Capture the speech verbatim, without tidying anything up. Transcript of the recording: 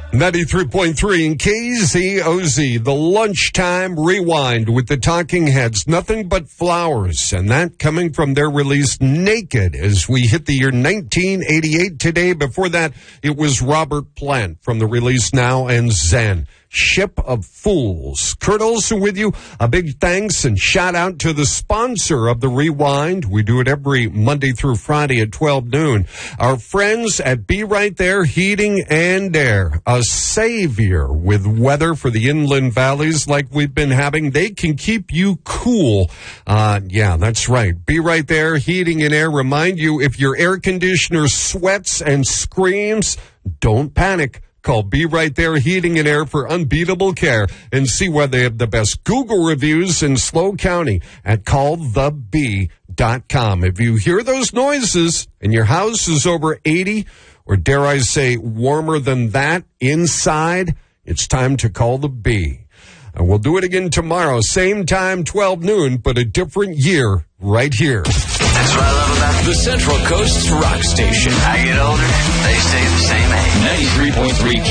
ninety-three point three in K Z O Z, the Lunchtime Rewind with the Talking Heads, Nothing But Flowers, and that coming from their release Naked as we hit the year nineteen eighty-eight today. Before that, it was Robert Plant from the release Now and Zen. Ship of Fools. Kurt Olson with you. A big thanks and shout out to the sponsor of the Rewind. We do it every Monday through Friday at twelve noon. Our friends at Be Right There Heating and Air, a savior with weather for the inland valleys like we've been having. They can keep you cool. Uh, yeah, that's right. Be Right There Heating and Air. Remind you, if your air conditioner sweats and screams, don't panic. Call Be Right There Heating and Air for unbeatable care and see why they have the best Google reviews in SLO County at call the bee dot com. If you hear those noises and your house is over eighty, or dare I say warmer than that inside, it's time to call the Bee. And we'll do it again tomorrow, same time, twelve noon, but a different year right here. That's what I love about the Central Coast's rock station. I get older, they stay the same age. ninety-three point three